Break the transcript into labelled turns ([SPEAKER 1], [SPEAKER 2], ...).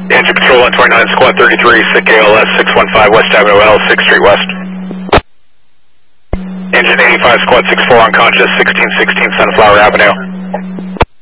[SPEAKER 1] Engine Control 129, Squad 33, SIC ALS 615 West Avenue L, 6th Street West. Engine 85, Squad 64, unconscious, 1616 Sunflower Avenue.